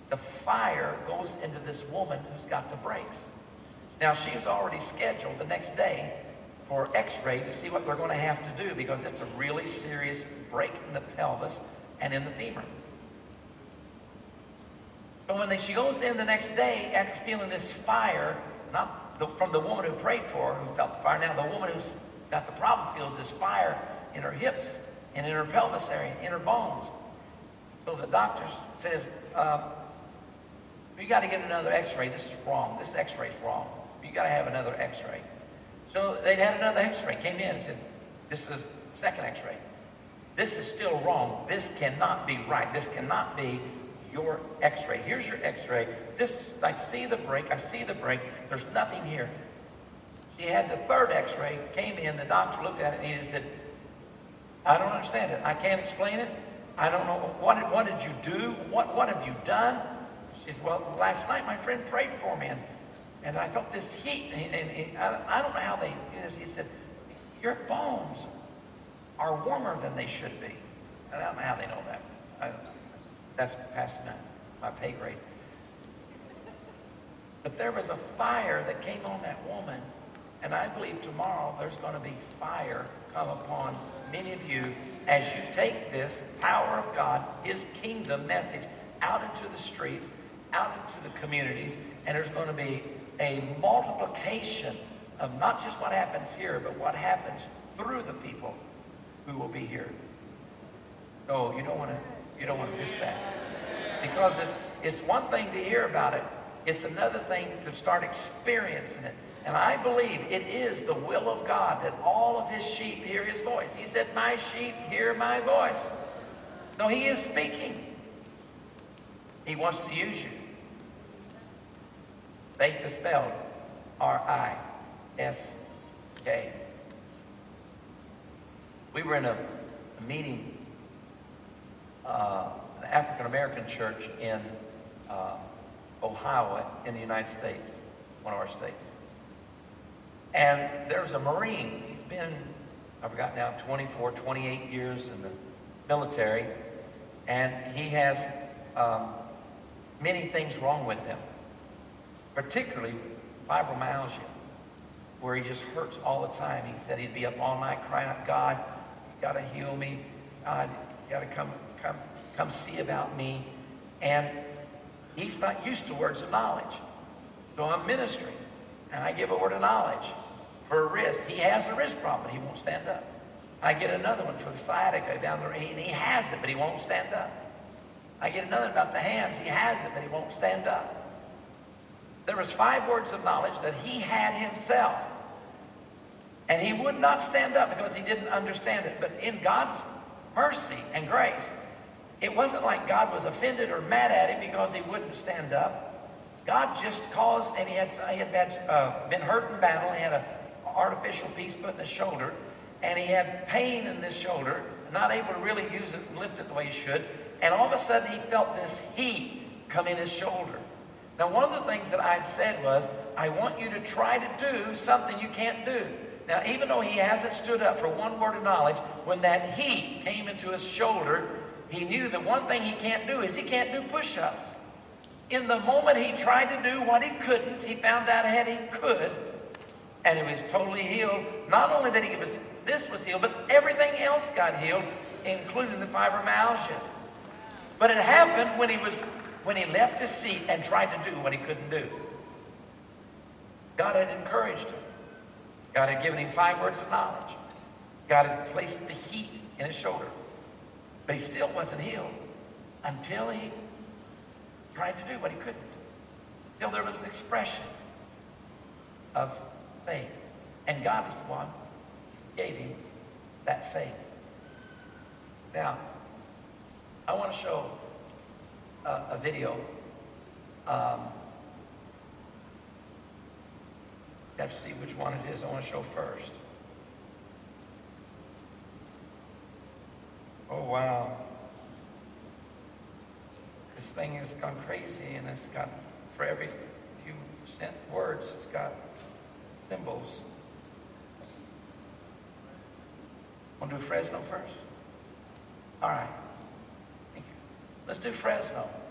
the fire goes into this woman who's got the breaks. Now, she was already scheduled the next day for x-ray to see what they're going to have to do, because it's a really serious break in the pelvis and in the femur. So when she goes in the next day after feeling this fire, from the woman who prayed for her, who felt the fire, now the woman who's got the problem feels this fire in her hips and in her pelvis area, in her bones. So the doctor says, you got to get another x-ray. This is wrong. This x-ray is wrong. You got to have another x-ray. So they'd had another x-ray, came in and said, this is second x-ray. This is still wrong. This cannot be right. This cannot be your x-ray. Here's your x-ray. This, I see the break. I see the break. There's nothing here. She had the third x-ray, came in, the doctor looked at it, and he said, I don't understand it. I can't explain it. I don't know. What did you do? What have you done? She said, well, last night my friend prayed for me, and I felt this heat. And I don't know how they do this. He said, your bones are warmer than they should be. I don't know how they know that. That's past my pay grade. But there was a fire that came on that woman, and I believe tomorrow there's going to be fire come upon many of you as you take this power of God, His kingdom message, out into the streets, out into the communities, and there's going to be a multiplication of not just what happens here, but what happens through the people who will be here. So you don't want to miss that, because it's one thing to hear about it. It's another thing to start experiencing it. And I believe it is the will of God that all of His sheep hear His voice. He said, my sheep hear my voice. So He is speaking. He wants to use you. Faith is spelled R-I-S-K. We were in a meeting, an African-American church in Ohio in the United States, one of our states. And there's a Marine. He's been, I forgot now, 24, 28 years in the military. And he has many things wrong with him, particularly fibromyalgia, where he just hurts all the time. He said he'd be up all night crying out, God, you got to heal me. God, you got to come see about me. And he's not used to words of knowledge. So I'm ministering, and I give a word of knowledge for a wrist. He has a wrist problem, he won't stand up. I get another one for the sciatica down the, and he has it, but he won't stand up. I get another about the hands. He has it, but he won't stand up. There was 5 words of knowledge that he had himself, and he would not stand up because he didn't understand it. But in God's mercy and grace, it wasn't like God was offended or mad at him because he wouldn't stand up. God just caused, and he had been hurt in battle. He had an artificial piece put in his shoulder, and he had pain in this shoulder, not able to really use it and lift it the way he should. And all of a sudden, he felt this heat come in his shoulder. Now, one of the things that I'd said was, I want you to try to do something you can't do. Now, even though he hasn't stood up for one word of knowledge, when that heat came into his shoulder, he knew that one thing he can't do is he can't do push-ups. In the moment he tried to do what he couldn't, he found out that he could, and he was totally healed. Not only that this was healed, but everything else got healed, including the fibromyalgia. But it happened when he left his seat and tried to do what he couldn't do. God had encouraged him. God had given him 5 words of knowledge. God had placed the heat in his shoulder. But he still wasn't healed until he tried to do what he couldn't. Until there was an expression of faith. And God is the one who gave him that faith. Now, I want to show a video. You have to see which one it is I want to show first. Oh, wow. This thing has gone crazy, and it's got, for every few words, it's got symbols. Want to do Fresno first? All right. Thank you. Let's do Fresno.